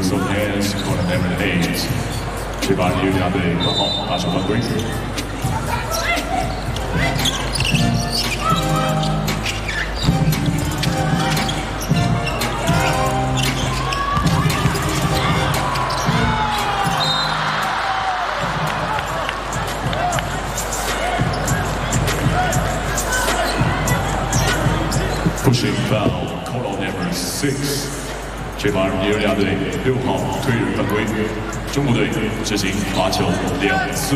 Use of hands, corner number 8，这把尼日利亚队8号把球犯规。Pushing foul, call number 6。这把尼日利亚队6号推人犯规，中国队执行罚球2次。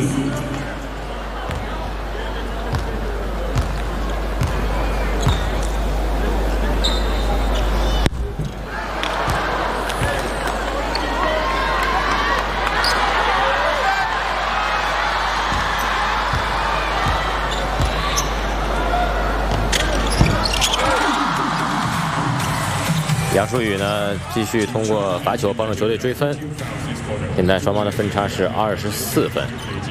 杨舒宇呢，继续通过罚球帮助球队追分。现在双方的分差是24分。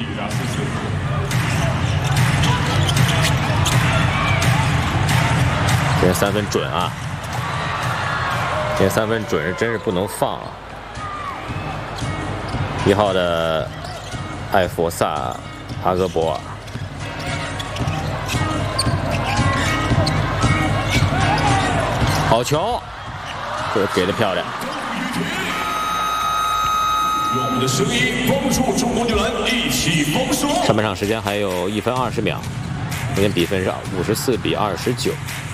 这3分准啊！这3分准是真是不能放啊！1号的艾佛萨阿戈博尔。好球！这个给的漂亮。 用我们的声音帮助中国女篮一起封锁。 上半场时间还有1分20秒，目前比分是54比29。